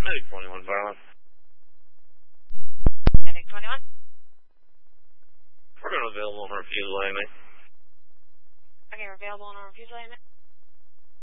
Medic 21, Violent. Medic 21. We're going to available on refusal, AMA. Okay, we're available on our refusal, AMA.